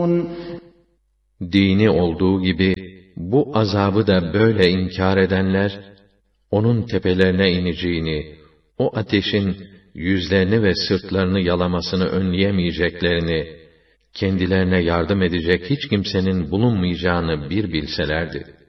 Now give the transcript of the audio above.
Dini olduğu gibi, bu azabı da böyle inkar edenler, onun tepelerine ineceğini, o ateşin yüzlerini ve sırtlarını yalamasını önleyemeyeceklerini, kendilerine yardım edecek hiç kimsenin bulunmayacağını bir bilselerdi.